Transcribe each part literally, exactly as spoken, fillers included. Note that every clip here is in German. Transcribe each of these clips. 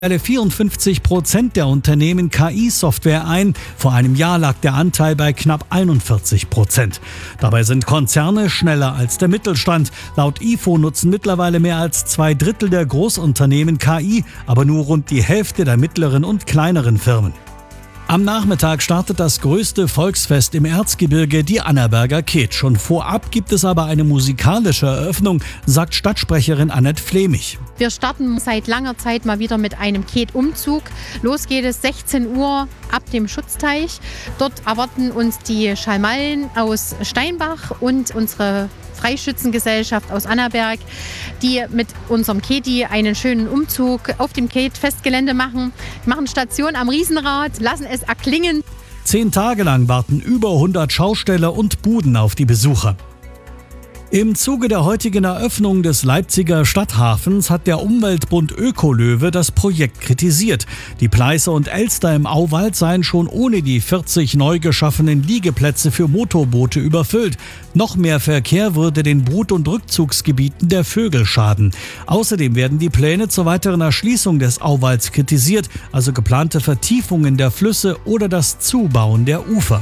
vierundfünfzig Prozent der Unternehmen K I-Software ein. Vor einem Jahr lag der Anteil bei knapp einundvierzig Prozent. Dabei sind Konzerne schneller als der Mittelstand. Laut I F O nutzen mittlerweile mehr als zwei Drittel der Großunternehmen K I, aber nur rund die Hälfte der mittleren und kleineren Firmen. Am Nachmittag startet das größte Volksfest im Erzgebirge, die Annaberger Ket. Schon vorab gibt es aber eine musikalische Eröffnung, sagt Stadtsprecherin Annette Flemich. Wir starten seit langer Zeit mal wieder mit einem Ket-Umzug. Los geht es sechzehn Uhr ab dem Schutzteich. Dort erwarten uns die Schalmallen aus Steinbach und unsere Freischützengesellschaft aus Annaberg, die mit unserem Keti einen schönen Umzug auf dem Ket-Festgelände machen. Wir machen Station am Riesenrad, lassen es erklingen. Zehn Tage lang warten über hundert Schausteller und Buden auf die Besucher. Im Zuge der heutigen Eröffnung des Leipziger Stadthafens hat der Umweltbund Ökolöwe das Projekt kritisiert. Die Pleiße und Elster im Auwald seien schon ohne die vierzig neu geschaffenen Liegeplätze für Motorboote überfüllt. Noch mehr Verkehr würde den Brut- und Rückzugsgebieten der Vögel schaden. Außerdem werden die Pläne zur weiteren Erschließung des Auwalds kritisiert, also geplante Vertiefungen der Flüsse oder das Zubauen der Ufer.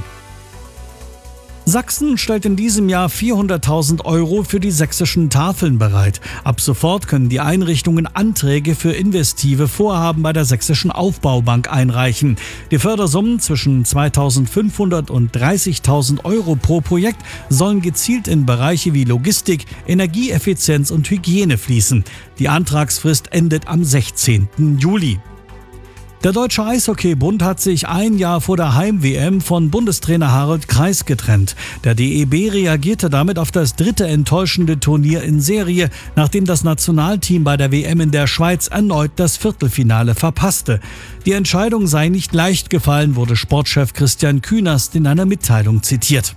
Sachsen stellt in diesem Jahr vierhunderttausend Euro für die sächsischen Tafeln bereit. Ab sofort können die Einrichtungen Anträge für investive Vorhaben bei der Sächsischen Aufbaubank einreichen. Die Fördersummen zwischen zweitausendfünfhundert und dreißigtausend Euro pro Projekt sollen gezielt in Bereiche wie Logistik, Energieeffizienz und Hygiene fließen. Die Antragsfrist endet am sechzehnten Juli. Der Deutsche Eishockey-Bund hat sich ein Jahr vor der Heim-W M von Bundestrainer Harald Kreis getrennt. Der D E B reagierte damit auf das dritte enttäuschende Turnier in Serie, nachdem das Nationalteam bei der W M in der Schweiz erneut das Viertelfinale verpasste. Die Entscheidung sei nicht leicht gefallen, wurde Sportchef Christian Künast in einer Mitteilung zitiert.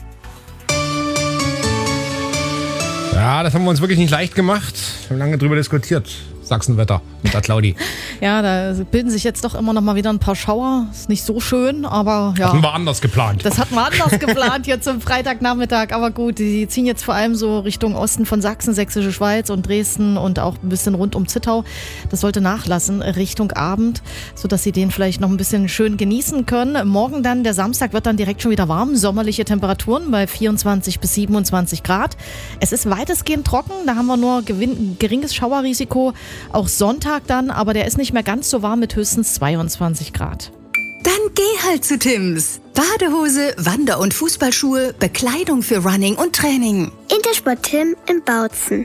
Ja, das haben wir uns wirklich nicht leicht gemacht. Wir haben lange drüber diskutiert. Sachsenwetter mit der Claudi. Ja, da bilden sich jetzt doch immer noch mal wieder ein paar Schauer. Ist nicht so schön, aber ja. Hatten wir anders geplant. Das hatten wir anders geplant jetzt am Freitagnachmittag. Aber gut, die ziehen jetzt vor allem so Richtung Osten von Sachsen, Sächsische Schweiz und Dresden und auch ein bisschen rund um Zittau. Das sollte nachlassen Richtung Abend, sodass Sie den vielleicht noch ein bisschen schön genießen können. Morgen dann, der Samstag, wird dann direkt schon wieder warm. Sommerliche Temperaturen bei vierundzwanzig bis siebenundzwanzig Grad. Es ist weitestgehend trocken. Da haben wir nur gewin- geringes Schauerrisiko. Auch Sonntag dann, aber der ist nicht mehr ganz so warm mit höchstens zweiundzwanzig Grad. Dann geh halt zu Tim's. Badehose, Wander- und Fußballschuhe, Bekleidung für Running und Training. Intersport Tim in Bautzen.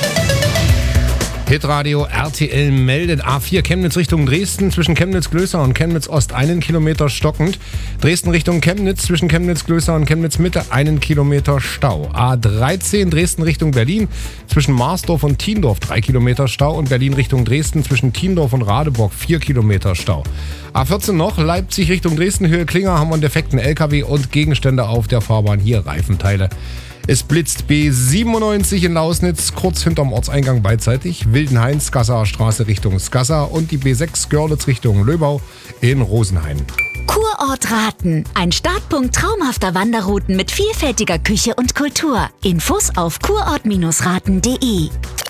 Hitradio R T L meldet A vier Chemnitz Richtung Dresden zwischen Chemnitz-Glößer und Chemnitz-Ost einen Kilometer stockend. Dresden Richtung Chemnitz zwischen Chemnitz-Glößer und Chemnitz-Mitte einen Kilometer Stau. A dreizehn Dresden Richtung Berlin zwischen Marsdorf und Thiendorf drei Kilometer Stau und Berlin Richtung Dresden zwischen Thiendorf und Radeburg vier Kilometer Stau. A vierzehn noch Leipzig Richtung Dresden Höhe Klinger haben wir einen defekten L K W und Gegenstände auf der Fahrbahn, hier Reifenteile. Es blitzt B siebenundneunzig in Lausnitz, kurz hinterm Ortseingang beidseitig, Wildenhain-Skasser Straße Richtung Skasser und die B sechs Görlitz Richtung Löbau in Rosenhain. Kurort Raten, ein Startpunkt traumhafter Wanderrouten mit vielfältiger Küche und Kultur. Infos auf kurort raten punkt de.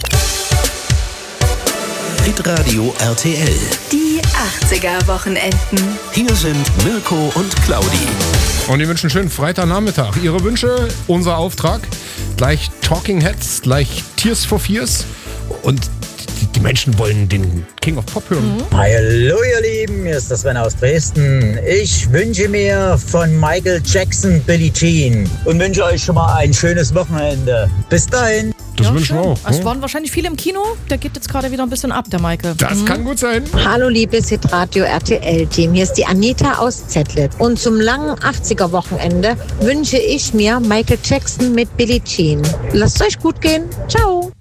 Hitradio R T L. Die achtziger-Wochenenden. Hier sind Mirko und Claudi. Und wir wünschen einen schönen Freitagnachmittag. Ihre Wünsche, unser Auftrag. Gleich Talking Heads, gleich Tears for Fears. Und die, die Menschen wollen den King of Pop hören. Mhm. Hallo ihr Lieben, hier ist der Sven aus Dresden. Ich wünsche mir von Michael Jackson Billie Jean und wünsche euch schon mal ein schönes Wochenende. Bis dahin. Das ja, wünschen wir auch. Es waren wahrscheinlich viele im Kino. Der geht jetzt gerade wieder ein bisschen ab, der Michael. Das mhm. kann gut sein. Hallo liebes Hitradio R T L-Team. Hier ist die Anita aus Zettlitz. Und zum langen achtziger-Wochenende wünsche ich mir Michael Jackson mit Billie Jean. Lasst es euch gut gehen. Ciao.